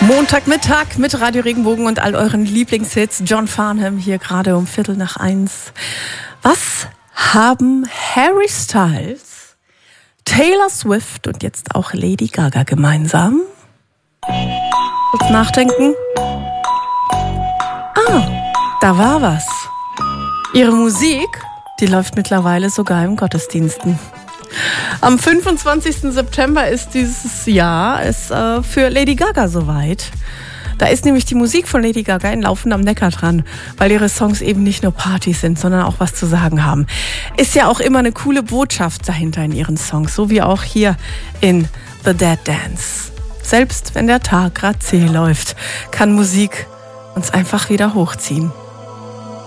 Montagmittag mit Radio Regenbogen und all euren Lieblingshits. John Farnham hier gerade um 1:15. Was haben Harry Styles, Taylor Swift und jetzt auch Lady Gaga gemeinsam? Kurz nachdenken. Da war was. Ihre Musik, die läuft mittlerweile sogar im Gottesdiensten. Am 25. September ist dieses Jahr für Lady Gaga soweit. Da ist nämlich die Musik von Lady Gaga in Laufen am Neckar dran, weil ihre Songs eben nicht nur Party sind, sondern auch was zu sagen haben. Ist ja auch immer eine coole Botschaft dahinter in ihren Songs, so wie auch hier in The Dead Dance. Selbst wenn der Tag gerade zäh läuft, kann Musik uns einfach wieder hochziehen.